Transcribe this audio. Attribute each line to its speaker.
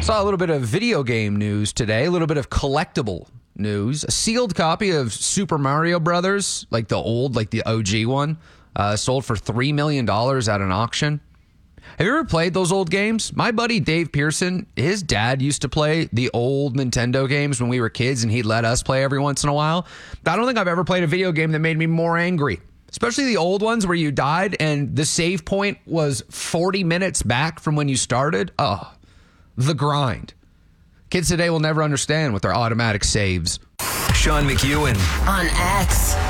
Speaker 1: Saw a little bit of video game news today, a little bit of collectible news. A sealed copy of Super Mario Brothers, like the OG one, sold for $3 million at an auction. Have you ever played those old games? My buddy Dave Pearson, his dad used to play the old Nintendo games when we were kids, and he'd let us play every once in a while. I don't think I've ever played a video game that made me more angry, especially the old ones where you died and the save point was 40 minutes back from when you started. Oh, the grind. Kids today will never understand with their automatic saves.
Speaker 2: Sean McEwen
Speaker 3: on X.